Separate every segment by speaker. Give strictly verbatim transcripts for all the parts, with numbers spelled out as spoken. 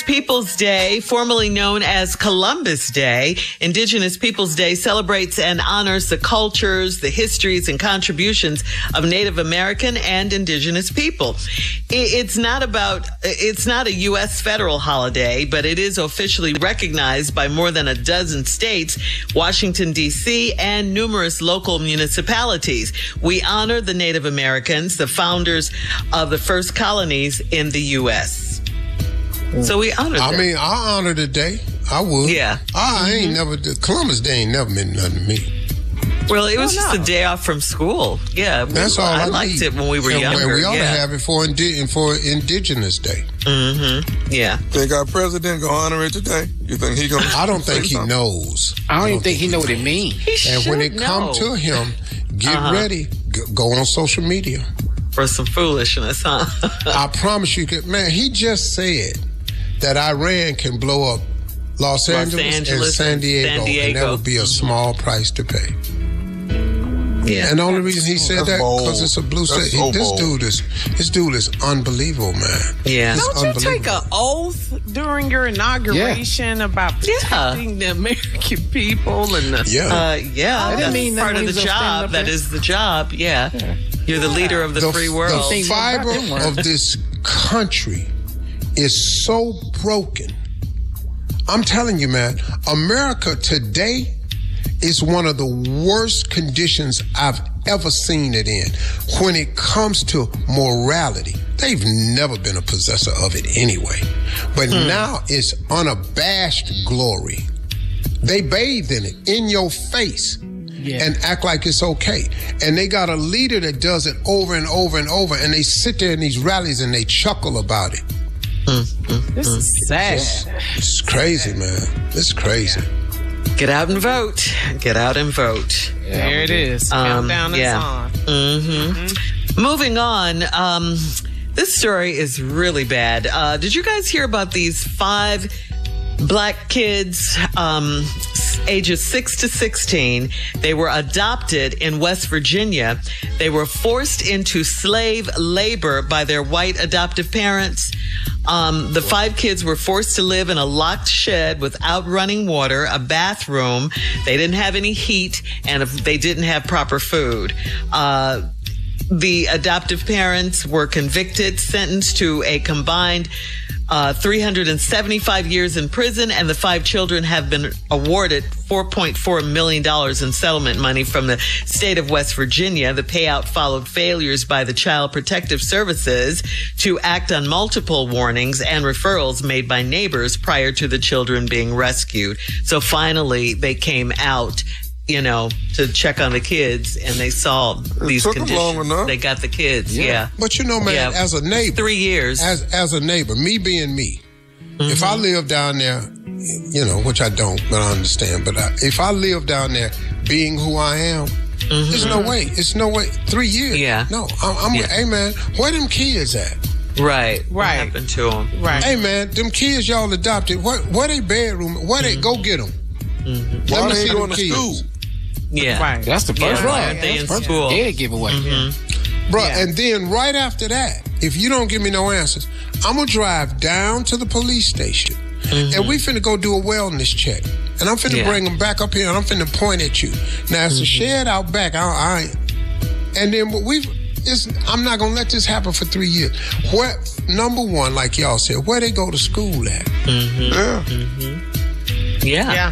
Speaker 1: Peoples Day, formerly known as Columbus Day. Indigenous Peoples Day celebrates and honors the cultures, the histories, and contributions of Native American and Indigenous people. It's not about, it's not a U S federal holiday, but it is officially recognized by more than a dozen states, Washington, D C, and numerous local municipalities. We honor the Native Americans, the founders of the first colonies in the U S So we honor them.
Speaker 2: I mean, I honor the day. I would.
Speaker 1: Yeah.
Speaker 2: I ain't mm-hmm. never, Columbus Day ain't never meant nothing to me.
Speaker 1: Well, it was
Speaker 3: oh,
Speaker 1: just
Speaker 3: no.
Speaker 1: a day off from school. Yeah.
Speaker 2: That's
Speaker 1: we,
Speaker 2: all I,
Speaker 1: I liked
Speaker 2: need.
Speaker 1: it when we were
Speaker 2: and,
Speaker 1: younger.
Speaker 2: And we ought
Speaker 1: yeah.
Speaker 2: to have it for, indi- for Indigenous Day.
Speaker 1: Mm-hmm. Yeah.
Speaker 4: Think our president gonna honor it today? You think he gonna?
Speaker 2: I don't think he knows.
Speaker 5: I don't, I don't even think he know what it means.
Speaker 1: He
Speaker 2: and
Speaker 1: should
Speaker 2: when it
Speaker 1: know.
Speaker 2: come to him, get
Speaker 1: uh-huh.
Speaker 2: ready. G- go on social media.
Speaker 1: For some foolishness, huh?
Speaker 2: I promise you, man, he just said that Iran can blow up Los, Los Angeles,
Speaker 1: Angeles
Speaker 2: and San Diego,
Speaker 1: San Diego,
Speaker 2: and that would be a small price to pay.
Speaker 1: Yeah.
Speaker 2: And the only reason he said
Speaker 4: That's
Speaker 2: that
Speaker 4: bold.
Speaker 2: because it's a blue state.
Speaker 4: So
Speaker 2: this
Speaker 4: bold.
Speaker 2: dude is this dude is unbelievable, man.
Speaker 1: Yeah.
Speaker 2: It's
Speaker 3: Don't you take an oath during your inauguration yeah. about protecting yeah. the American people and the
Speaker 2: yeah,
Speaker 1: uh, yeah,
Speaker 3: that's
Speaker 1: mean part of the job. That is the job. Yeah, yeah. You're the leader of the, the free world.
Speaker 2: The fiber of this country is so broken. I'm telling you, man, America today is one of the worst conditions I've ever seen it in when it comes to morality. They've never been a possessor of it anyway. But hmm. now it's unabashed glory. They bathe in it, in your face, yeah. and act like it's okay. And they got a leader that does it over and over and over, and they sit there in these rallies and they chuckle about it.
Speaker 1: Mm, mm,
Speaker 3: this
Speaker 1: mm.
Speaker 3: is sad.
Speaker 2: It's crazy, man. It's crazy.
Speaker 1: Get out and vote. Get out and vote.
Speaker 3: Yeah, there it is.
Speaker 1: Um,
Speaker 3: Countdown is
Speaker 1: yeah.
Speaker 3: on.
Speaker 1: Mm-hmm. Mm-hmm. Moving on. Um, this story is really bad. Uh, did you guys hear about these five black kids, um, ages six to sixteen? They were adopted in West Virginia. They were forced into slave labor by their white adoptive parents. Um, the five kids were forced to live in a locked shed without running water, a bathroom. They didn't have any heat, and if they didn't have proper food. Uh, the adoptive parents were convicted, sentenced to a combined Uh, three hundred seventy-five years in prison, and the five children have been awarded four point four million dollars in settlement money from the state of West Virginia. The payout followed failures by the Child Protective Services to act on multiple warnings and referrals made by neighbors prior to the children being rescued. So finally, they came out, you know, to check on the kids, and they saw these
Speaker 4: took
Speaker 1: conditions.
Speaker 4: Them long enough.
Speaker 1: They got the kids, yeah. yeah.
Speaker 2: But you know, man,
Speaker 1: yeah.
Speaker 2: as a neighbor,
Speaker 1: three years.
Speaker 2: As as a neighbor, me being me, mm-hmm. if I live down there, you know, which I don't, but I understand. But I, if I live down there, being who I am, mm-hmm. there's no way. It's no way. Three years.
Speaker 1: Yeah.
Speaker 2: No, I'm. I'm
Speaker 1: yeah.
Speaker 2: Hey, man, where them kids at?
Speaker 1: Right.
Speaker 3: Right.
Speaker 1: What happened to them?
Speaker 3: Right.
Speaker 2: Hey, man, them kids y'all adopted. Where where they bedroom? Where
Speaker 1: mm-hmm.
Speaker 2: they go get them?
Speaker 1: Mm-hmm.
Speaker 4: Why
Speaker 2: Let me
Speaker 4: they
Speaker 2: see
Speaker 4: going
Speaker 2: them
Speaker 4: to
Speaker 2: kids.
Speaker 4: school?
Speaker 1: Yeah.
Speaker 3: Right.
Speaker 5: That's the first
Speaker 1: yeah,
Speaker 5: one.
Speaker 1: They in
Speaker 5: That's
Speaker 1: school.
Speaker 5: Dead giveaway.
Speaker 1: Mm-hmm.
Speaker 2: Bro,
Speaker 3: Yeah.
Speaker 2: and then right after that, if you don't give me no answers, I'm going to drive down to the police station, mm-hmm. and we finna go do a wellness check. And I'm finna
Speaker 1: yeah.
Speaker 2: bring them back up here, and I'm finna point at you. Now, it's mm-hmm. a shed out back. I, I And then we've... It's, I'm not going to let this happen for three years. Where, number one, like y'all said, where they go to school at?
Speaker 1: Mm-hmm.
Speaker 4: Yeah.
Speaker 1: Mm-hmm. Yeah.
Speaker 3: Yeah.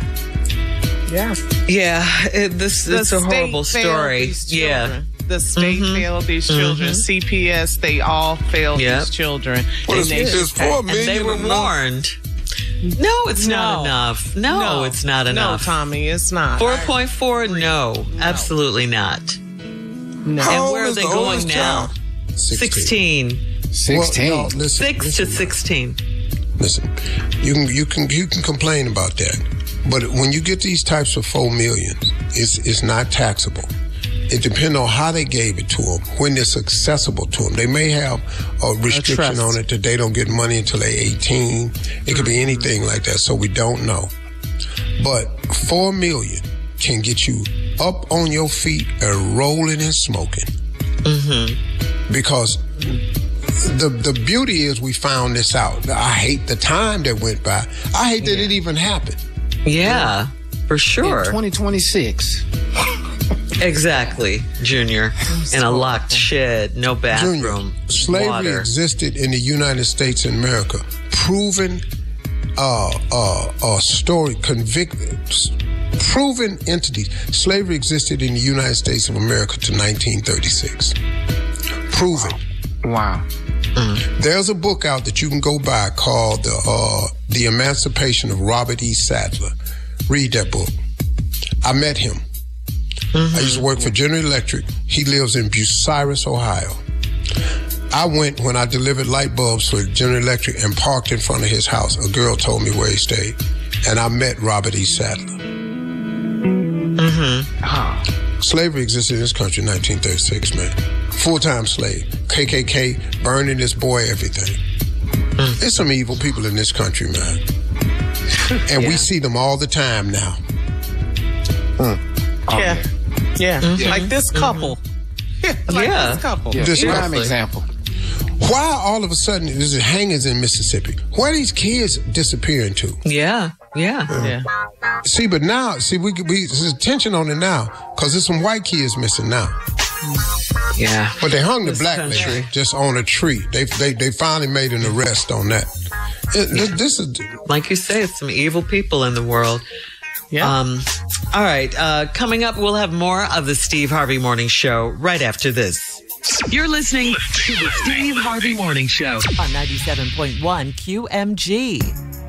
Speaker 3: Yeah.
Speaker 1: Yeah. It, this
Speaker 3: The
Speaker 1: it's a
Speaker 3: state
Speaker 1: horrible
Speaker 3: failed
Speaker 1: story.
Speaker 3: these
Speaker 1: Yeah.
Speaker 3: children. The state
Speaker 1: Mhm.
Speaker 3: failed these children.
Speaker 1: Mhm.
Speaker 3: C P S, they all failed
Speaker 1: Yep.
Speaker 3: these children.
Speaker 4: Well,
Speaker 3: And
Speaker 4: it's,
Speaker 3: they-
Speaker 4: it's four
Speaker 1: And
Speaker 4: million.
Speaker 1: they were
Speaker 4: enough?
Speaker 1: warned. No, it's
Speaker 3: No.
Speaker 1: not enough. No,
Speaker 3: No.
Speaker 1: it's not enough.
Speaker 3: No, Tommy, it's not.
Speaker 1: four point four, no, absolutely not.
Speaker 3: No.
Speaker 4: How
Speaker 1: And
Speaker 4: old
Speaker 1: where are
Speaker 4: is
Speaker 1: they
Speaker 4: the
Speaker 1: going
Speaker 4: oldest
Speaker 1: now?
Speaker 4: child?
Speaker 1: sixteen.
Speaker 5: sixteen.
Speaker 2: Well, no, listen,
Speaker 1: Six
Speaker 2: listen,
Speaker 1: to
Speaker 2: man.
Speaker 1: sixteen.
Speaker 2: Listen, you can you can you can complain about that, but when you get these types of four millions, it's it's not taxable. It depends on how they gave it to them, when it's accessible to them. They may have a restriction
Speaker 3: trust.
Speaker 2: on it that they don't get money until they're eighteen. It could be anything like that, so we don't know. But four million can get you up on your feet and rolling and smoking.
Speaker 1: Mm-hmm.
Speaker 2: Because the the beauty is we found this out. I hate the time that went by. I hate that yeah. it even happened.
Speaker 1: Yeah, for sure.
Speaker 5: In twenty twenty-six.
Speaker 1: Exactly, Junior. In a locked shed, no bathroom,
Speaker 2: Junior, slavery
Speaker 1: water.
Speaker 2: existed in the United States of America. Proven, uh, uh, uh, story, convicted, proven entities. Slavery existed in the United States of America to nineteen thirty-six. Proven.
Speaker 5: Wow.
Speaker 2: Mm. There's a book out that you can go buy called the uh, The Emancipation of Robert E. Sadler. Read that book. I met him. Mm-hmm. I used to work for General Electric. He lives in Bucyrus, Ohio. I went when I delivered light bulbs for General Electric and parked in front of his house. A girl told me where he stayed. And I met Robert E. Sadler.
Speaker 1: Mm-hmm.
Speaker 2: Ah. Slavery existed in this country in nineteen thirty-six, man. Full-time slave. K K K, burning this boy, everything. Mm. There's some evil people in this country, man. And yeah. we see them all the time now.
Speaker 3: Mm. Oh, yeah. Yeah. Mm-hmm. Like this couple. Mm-hmm. like
Speaker 1: yeah.
Speaker 3: this couple.
Speaker 5: Yeah.
Speaker 2: This
Speaker 5: prime example.
Speaker 2: Why all of a sudden there's hangers in Mississippi? Where are these kids disappearing to?
Speaker 1: Yeah. Yeah.
Speaker 3: Yeah.
Speaker 1: yeah.
Speaker 2: See, but now, see, we we there's tension on it now because there's some white kids missing now.
Speaker 1: Yeah.
Speaker 2: But they hung the
Speaker 1: this
Speaker 2: black
Speaker 1: country.
Speaker 2: lady just on a tree. They they they finally made an arrest on that. It,
Speaker 1: yeah.
Speaker 2: This is
Speaker 1: like you say, it's some evil people in the world.
Speaker 3: Yeah.
Speaker 1: Um, all right. Uh, coming up, we'll have more of the Steve Harvey Morning Show right after this.
Speaker 6: You're listening to the Steve Harvey Morning Show
Speaker 7: on ninety-seven point one Q M G.